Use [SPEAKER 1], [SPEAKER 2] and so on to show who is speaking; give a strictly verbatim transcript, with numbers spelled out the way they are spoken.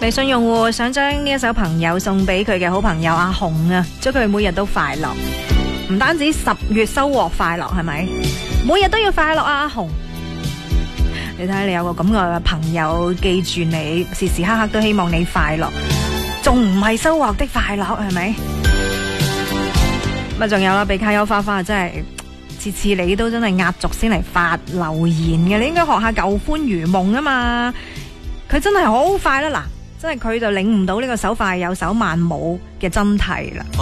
[SPEAKER 1] 微信用戶想將呢一首朋友送俾佢嘅好朋友阿紅啊，祝佢每日都快樂。唔單止十月收穫快樂，係咪？每日都要快樂啊，阿紅。你睇下，你有個咁嘅朋友記住你，時時刻刻都希望你快樂，仲唔係收穫的快樂係咪？咁啊，仲有啦，比卡丘花花真係次次你都真係壓軸先嚟發留言嘅，你應該學下舊歡如夢啊嘛。佢真係好快啦，嗱，真係佢就領悟到呢個手快有手慢冇嘅真諦啦。